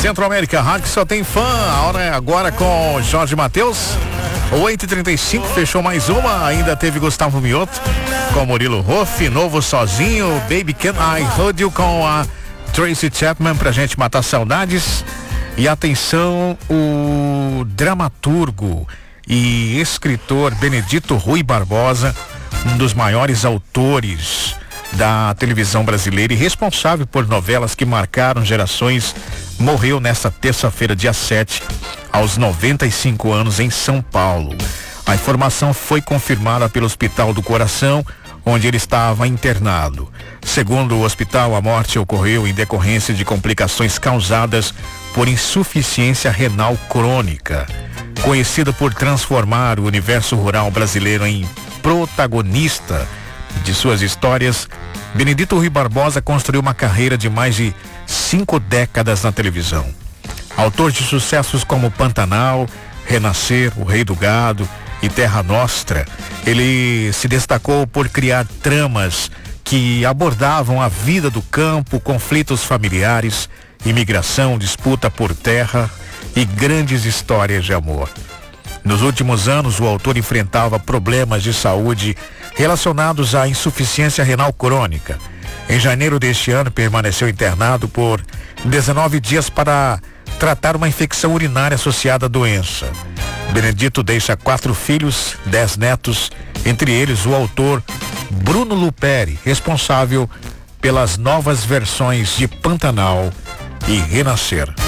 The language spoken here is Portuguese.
Centro-América Rádio só tem fã. A hora é agora com Jorge Mateus. 8h35, fechou mais uma. Ainda teve Gustavo Mioto com Murilo Hoff. Novo Sozinho, Baby Can I Hold You com a Tracy Chapman pra gente matar saudades. E atenção, o dramaturgo e escritor Benedito Rui Barbosa, um dos maiores autores da televisão brasileira e responsável por novelas que marcaram gerações, morreu nesta terça-feira, dia 7, aos 95 anos, em São Paulo. A informação foi confirmada pelo Hospital do Coração, onde ele estava internado. Segundo o hospital, a morte ocorreu em decorrência de complicações causadas por insuficiência renal crônica. Conhecido por transformar o universo rural brasileiro em protagonista de suas histórias, Benedito Rui Barbosa construiu uma carreira de mais de 5 décadas na televisão. Autor de sucessos como Pantanal, Renascer, O Rei do Gado e Terra Nostra, ele se destacou por criar tramas que abordavam a vida do campo, conflitos familiares, imigração, disputa por terra e grandes histórias de amor. Nos últimos anos, o autor enfrentava problemas de saúde relacionados à insuficiência renal crônica. Em janeiro deste ano, permaneceu internado por 19 dias para tratar uma infecção urinária associada à doença. Benedito deixa 4 filhos, 10 netos, entre eles o autor Bruno Luperi, responsável pelas novas versões de Pantanal e Renascer.